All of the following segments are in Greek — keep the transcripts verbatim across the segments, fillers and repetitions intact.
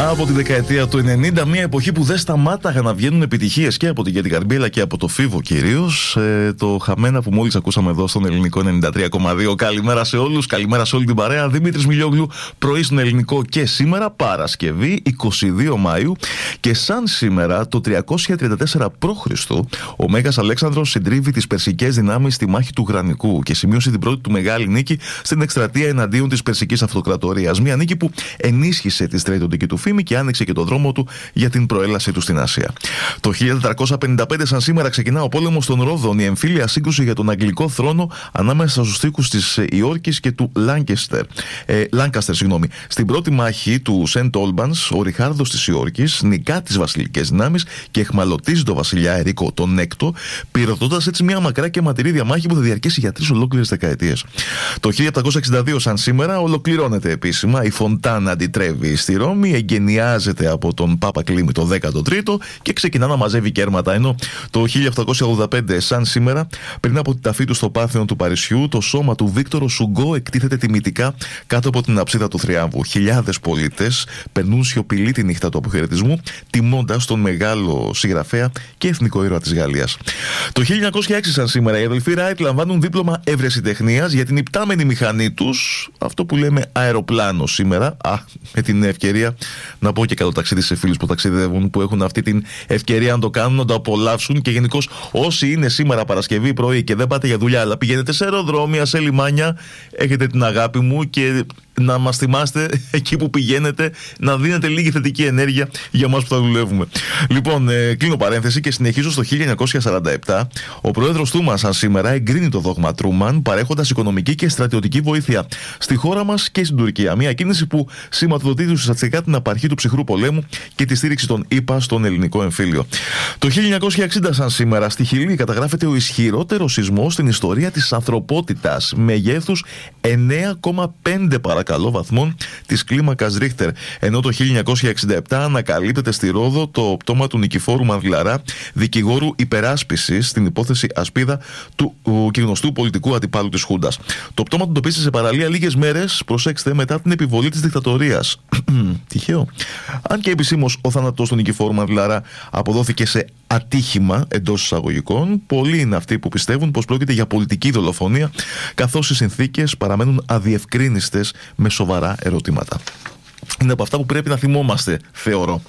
από τη δεκαετία του ενενήντα, μια εποχή που δεν σταμάταγαν να βγαίνουν επιτυχίες και από την Γέτη Καρμπή αλλά και από το Φίβο κυρίως. Ε, το Χαμένα που μόλις ακούσαμε εδώ στον Ελληνικό ενενήντα τρία κόμμα δύο. Καλημέρα σε όλους, καλημέρα σε όλη την παρέα. Δημήτρης Μιλιόγλου, πρωί στον Ελληνικό και σήμερα Παρασκευή εικοστή δεύτερη Μαΐου. Και σαν σήμερα το τριακόσια τριάντα τέσσερα π.Χ. ο Μέγας Αλέξανδρος συντρίβει τις περσικές δυνάμεις στη μάχη του Γρανικού και σημείωσε την πρώτη του μεγάλη νίκη στην εκστρατεία εναντίον της Περσικής Αυτοκρατορίας. Μια νίκη που ενίσχυσε τη στρατιωτική του φήμη και άνοιξε και τον δρόμο του για την προέλαση του στην Ασία. Το χίλια τετρακόσια πενήντα πέντε, σαν σήμερα, ξεκινά ο πόλεμος των Ρόδων, η εμφύλια σύγκρουση για τον αγγλικό θρόνο ανάμεσα στους τοίχους της Υόρκης και του Λάνκαστερ. Ε, Λάνκαστερ, συγγνώμη. Στην πρώτη μάχη του Σεντ Όλμπανς, ο Ριχάρδος της Υόρκης νικά τις βασιλικές δυνάμεις και εχμαλωτίζει τον βασιλιά Ερίκο τον Έκτο, πυροδοτώντας έτσι μια μακρά και ματηρή διαμάχη που θα διαρκέσει για τρεις ολόκληρες δεκαετίες. Το χίλια επτακόσια εξήντα δύο, σαν σήμερα, ολοκληρώνεται επίσημα η Φοντάνα ντι Τρέβι στη Ρώμη, εγκαινιάζεται από τον Πάπα Κλίμη το δέκατο τρίτο και ξεκινά να μαζεύει κέρματα. Ενώ το χίλια επτακόσια ογδόντα πέντε, σαν σήμερα, πριν από την ταφή του στο Πάνθεον του Παρισιού, το σώμα του Βίκτορο Σουγκό εκτίθεται τιμητικά κάτω από την αψίδα του Θριάμβου. Χιλιάδες πολίτες περνούν σιωπηλή τη νύχτα του αποχαιρετισμού, τιμώντας τον μεγάλο συγγραφέα και εθνικό ήρωα της Γαλλίας. Το χίλια εννιακόσια έξι, σαν σήμερα, οι αδελφοί Ράιτ λαμβάνουν δίπλωμα ευρεσιτεχνίας για την υπτάμενη μηχανή τους, αυτό που λέμε αεροπλάνο σήμερα. Α, με την ευκαιρία να πω και καλό ταξίδι σε φίλους που ταξιδεύουν, που έχουν αυτή την ευκαιρία να το κάνουν, να το απολαύσουν. Και γενικώς όσοι είναι σήμερα Παρασκευή πρωί και δεν πάτε για δουλειά, αλλά πηγαίνετε σε αεροδρόμια, σε λιμάνια, έχετε την αγάπη μου και να μας θυμάστε εκεί που πηγαίνετε να δίνετε λίγη θετική ενέργεια για μας που θα δουλεύουμε. Λοιπόν, ε, κλείνω παρένθεση και συνεχίζω στο χίλια εννιακόσια σαράντα επτά. Ο πρόεδρος Τρούμαν, σαν σήμερα, εγκρίνει το δόγμα Τρούμαν, παρέχοντας οικονομική και στρατιωτική βοήθεια στη χώρα μας και στην Τουρκία. Μια κίνηση που σηματοδοτεί ουσιαστικά την απαρχή του ψυχρού πολέμου και τη στήριξη των ΗΠΑ στον ελληνικό εμφύλιο. Το χίλια εννιακόσια εξήντα, σαν σήμερα, στη Χιλή καταγράφεται ο ισχυρότερος σεισμός στην ιστορία της ανθρωπότητας, μεγέθους εννέα κόμμα πέντε παρακαλώ βαθμών της κλίμακας Ρίχτερ. Ενώ το χίλια εννιακόσια εξήντα επτά ανακαλύπτεται στη Ρόδο το πτώμα του Νικηφόρου Μανδυλαρά, δικηγόρου υπεράσπισης στην υπόθεση Ασπίδα του και γνωστού πολιτικού αντιπάλου της Χούντας. Το πτώμα του εντοπίστηκε σε παραλία λίγες μέρες, προσέξτε, μετά την επιβολή της δικτατορίας. Τυχαίο. Αν και επισήμως ο θάνατος του Νικηφόρου Μανδυλαρά αποδόθηκε σε ατύχημα εντός εισαγωγικών, πολλοί είναι αυτοί που πιστεύουν πως πρόκειται για πολιτική δολοφονία, καθώς οι συνθήκες παραμένουν αδιευκρίνιστες με σοβαρά ερωτήματα. Είναι από αυτά που πρέπει να θυμόμαστε, θεωρώ.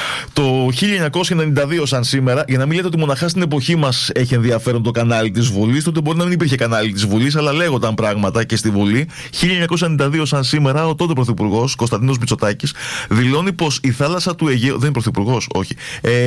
Το χίλια εννιακόσια ενενήντα δύο, σαν σήμερα, για να μην λέτε ότι μοναχά στην εποχή μας έχει ενδιαφέρον το κανάλι της Βουλής, τότε μπορεί να μην υπήρχε κανάλι της Βουλής, αλλά λέγονταν πράγματα και στη Βουλή. χίλια εννιακόσια ενενήντα δύο, σαν σήμερα, ο τότε πρωθυπουργός Κωνσταντίνος Μητσοτάκης δηλώνει πως η θάλασσα του Αιγαίου. Δεν είναι πρωθυπουργός, όχι.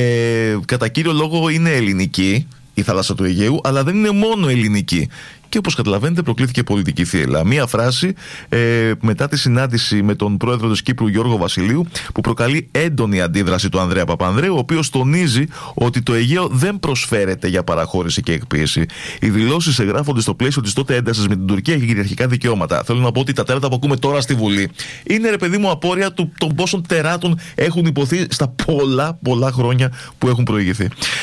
Ε, κατά κύριο λόγο είναι ελληνική η θάλασσα του Αιγαίου, αλλά δεν είναι μόνο ελληνική. Και όπως καταλαβαίνετε, προκλήθηκε πολιτική θύελλα. Μία φράση ε, μετά τη συνάντηση με τον πρόεδρο της Κύπρου Γιώργο Βασιλείου, που προκαλεί έντονη αντίδραση του Ανδρέα Παπανδρέου, ο οποίος τονίζει ότι το Αιγαίο δεν προσφέρεται για παραχώρηση και εκποίηση. Οι δηλώσεις εγγράφονται στο πλαίσιο της τότε έντασης με την Τουρκία για κυριαρχικά δικαιώματα. Θέλω να πω ότι τα τέρατα που ακούμε τώρα στη Βουλή είναι, ρε παιδί μου, απόρρια του, των πόσων τεράτων έχουν υποθεί στα πολλά πολλά χρόνια που έχουν προηγηθεί.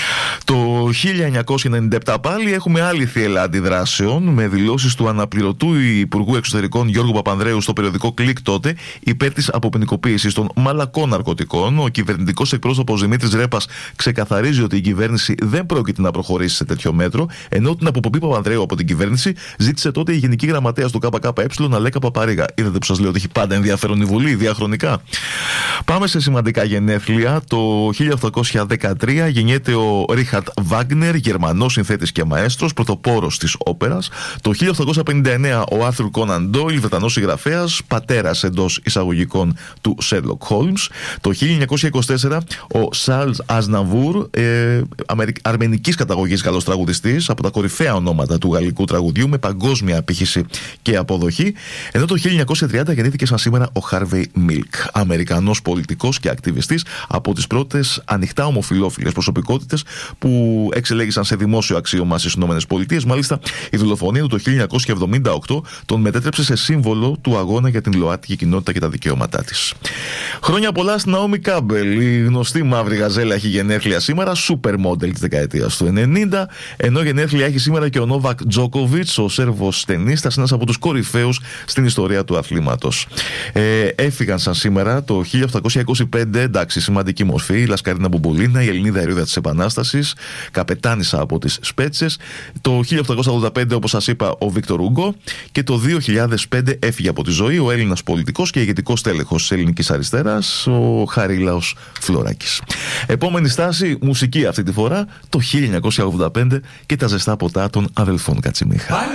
Το χίλια εννιακόσια ενενήντα επτά πάλι έχουμε άλλη θύελλα αντιδράσεων, με δηλώσεις του αναπληρωτού Υπουργού Εξωτερικών Γιώργου Παπανδρέου στο περιοδικό Κλικ τότε υπέρ της αποποινικοποίησης των μαλακών ναρκωτικών. Ο κυβερνητικός εκπρόσωπος Δημήτρης Ρέπας ξεκαθαρίζει ότι η κυβέρνηση δεν πρόκειται να προχωρήσει σε τέτοιο μέτρο, ενώ την αποπομπή Παπανδρέου από την κυβέρνηση ζήτησε τότε η Γενική Γραμματέας του ΚΚΕ, Αλέκα Παπαρίγα. Είδατε που σας λέω ότι έχει πάντα ενδιαφέρον η Βουλή διαχρονικά. Πάμε σε σημαντικά γενέθλια. Το χίλια οκτακόσια δεκατρία γεννιέται ο Ρίχαρτ Βάγκνερ, Γερμανός συνθέτης και μαέστρος, πρωτοπόρος της όπερας. Το χίλια οκτακόσια πενήντα εννέα ο Άρθουρ Κόναν Ντόιλ, Βρετανός συγγραφέας, πατέρας εντός εισαγωγικών του Σέρλοκ Χόλμς. Το χίλια εννιακόσια είκοσι τέσσερα ο Σαρλς Αζναβούρ, ε, αρμενικής καταγωγής Γαλλός τραγουδιστής, από τα κορυφαία ονόματα του γαλλικού τραγουδιού, με παγκόσμια απήχηση και αποδοχή. Ενώ το χίλια εννιακόσια τριάντα γεννήθηκε σαν σήμερα ο Χάρβεϊ Μίλκ, Αμερικανός πολιτικός και ακτιβιστής, από τις πρώτες ανοιχτά ομοφυλόφιλες προσωπικότητες που εξελέγησαν σε δημόσιο αξίωμα στις ΗΠΑ. Μάλιστα, η δολοφονία του το χίλια εννιακόσια εβδομήντα οκτώ τον μετέτρεψε σε σύμβολο του αγώνα για την ΛΟΑΤΚΙ κοινότητα και τα δικαιώματά της. Χρόνια πολλά στην Ναόμι Κάμπελ. Η γνωστή μαύρη γαζέλα έχει γενέθλια σήμερα, super model της δεκαετίας του ενενήντα, ενώ γενέθλια έχει σήμερα και ο Νόβακ Τζόκοβιτς, ο Σέρβος τενίστας, ένας από τους κορυφαίους στην ιστορία του αθλήματος. Ε, έφυγαν σαν σήμερα το χίλια οκτακόσια είκοσι πέντε, εντάξει, σημαντική μορφή, η Λασκαρίνα Μπομπολίνα, η Ελληνίδα ηρωίδα της Επανάστασης, καπετάνισσα από τις Σπέτσες. Το χίλια οκτακόσια ογδόντα πέντε, όπως σας είπα, ο Βίκτορ Ούγκο, και το δύο χιλιάδες πέντε έφυγε από τη ζωή ο Έλληνας πολιτικός και ηγετικός τέλεχος της ελληνικής αριστεράς, ο Χαρίλαος Φλωράκης. Επόμενη στάση, μουσική αυτή τη φορά, το χίλια εννιακόσια ογδόντα πέντε και τα ζεστά ποτά των αδελφών Κατσιμίχα.